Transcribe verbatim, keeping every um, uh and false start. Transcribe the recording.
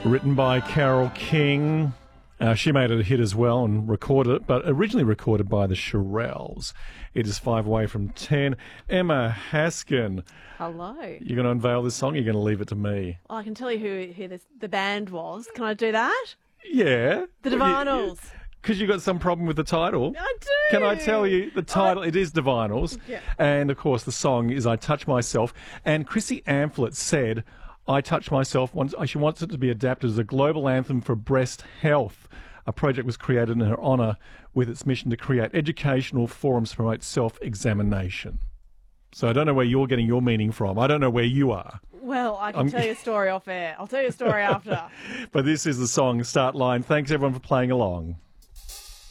Written by Carole King. Uh, she made it a hit as well and recorded it, but originally recorded by the Shirelles. It is five away from ten. Emma Haskin. Hello. You're going to unveil this song, or you're going to leave it to me? Well, I can tell you who, who this, the band was. Can I do that? Yeah. The Divinyls. Because you got some problem with the title. I do. Can I tell you, the title, oh. It is Divinyls. Yeah. And, of course, the song is I Touch Myself. And Chrissy Amphlett said, I Touch Myself, wants, she wants it to be adapted as a global anthem for breast health. A project was created in her honour with its mission to create educational forums to promote self-examination. So I don't know where you're getting your meaning from. I don't know where you are. Well, I can I'm... tell you a story off air. I'll tell you a story after. But this is the song Start Line. Thanks, everyone, for playing along.